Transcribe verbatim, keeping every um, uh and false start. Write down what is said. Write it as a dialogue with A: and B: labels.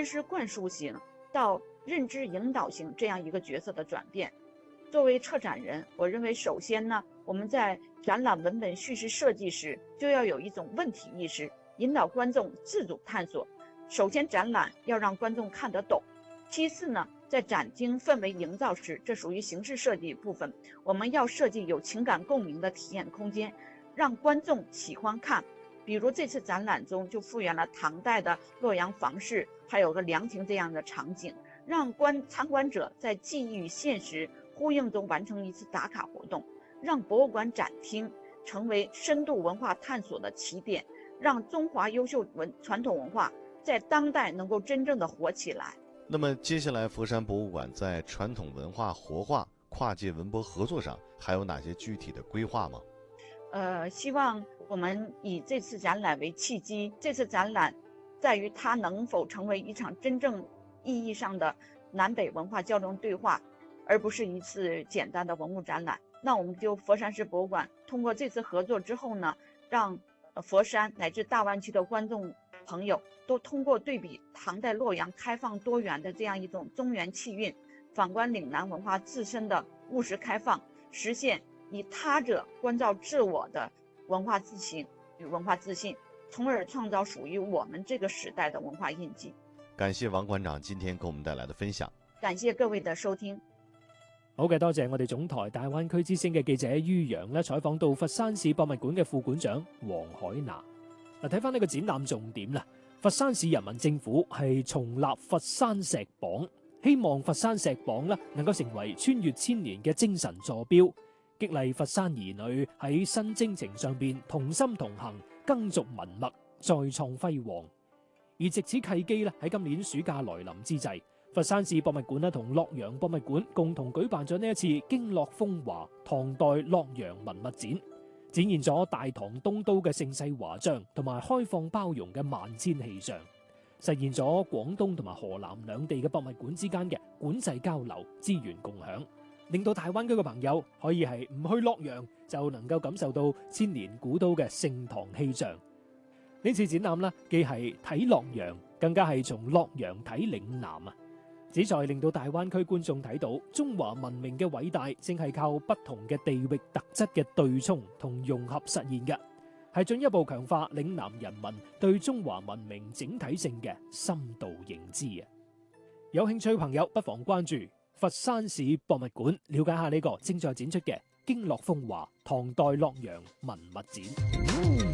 A: 识灌输型到认知引导型这样一个角色的转变。作为策展人，我认为首先呢，我们在展览文本叙事设计时就要有一种问题意识，引导观众自主探索。首先，展览要让观众看得懂。其次呢，在展厅氛围营造时，这属于形式设计部分，我们要设计有情感共鸣的体验空间，让观众喜欢看。比如这次展览中就复原了唐代的洛阳房市，还有个凉亭这样的场景，让观参观者在记忆与现实呼应中完成一次打卡活动，让博物馆展厅成为深度文化探索的起点，让中华优秀文传统文化在当代能够真正的活起来。
B: 那么接下来佛山博物馆在传统文化活化、跨界文博合作上还有哪些具体的规划吗？
A: 呃，希望我们以这次展览为契机，这次展览在于它能否成为一场真正意义上的南北文化交流对话，而不是一次简单的文物展览。那我们就佛山市博物馆通过这次合作之后呢，让佛山乃至大湾区的观众朋友都通过对比唐代洛阳开放多元的这样一种中原气韵，反观岭南文化自身的务实开放，实现以他者关照自我的文化自信与文化自信，从而创造屬於我們這個時代的文化印記。
B: 感謝王館長今天給我們帶來的分享，
A: 感謝各位的收聽。
C: 好嘅，多謝我哋總台大灣區之聲嘅記者于洋咧，採訪到佛山市博物館嘅副館長黃海娜。嗱，睇翻呢個展覽重點啦，佛山市人民政府係重立佛山石榜，希望佛山石榜咧能夠成為穿越千年嘅精神坐標，激勵佛山兒女喺新征程上邊同心同行，耕續文脈，再創輝煌。而藉此契機咧，喺今年暑假來臨之際，佛山市博物館咧同洛陽博物館共同舉辦咗呢一次經絡風華唐代洛陽文物展，展現咗大唐東都嘅盛世華章同埋開放包容嘅萬千氣象，實現咗廣東同埋河南兩地嘅博物館之間嘅館際交流、資源共享，令到大灣區嘅朋友可以係唔去洛陽就能夠感受到千年古都嘅盛唐氣象。呢次展覽呢，既係睇洛陽，更加係從洛陽睇嶺南啊！旨在令到大灣區觀眾睇到中華文明嘅偉大，正係靠不同嘅地域特質嘅對沖同融合實現嘅，係進一步強化嶺南人民對中華文明整體性嘅深度認知啊！有興趣嘅朋友不妨關注佛山市博物館，了解下呢個正在展出嘅經絡風華唐代洛陽文物展。